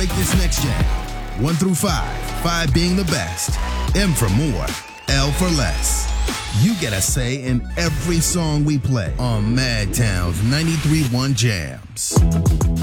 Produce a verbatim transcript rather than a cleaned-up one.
rate this next jam? One through five, five being the best, M for more, L for less. You get a say in every song we play on Madtown's ninety-three point one Jams.